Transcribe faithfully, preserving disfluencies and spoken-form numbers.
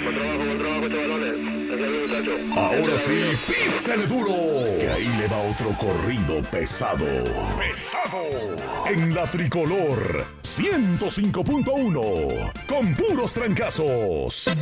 trabajo, buen trabajo, chavalones. Gracias, muchachos. Ahora sí, písale duro. Que ahí le va otro corrido pesado. ¡Pesado! En la Tricolor ciento cinco punto uno. Con puros trancazos.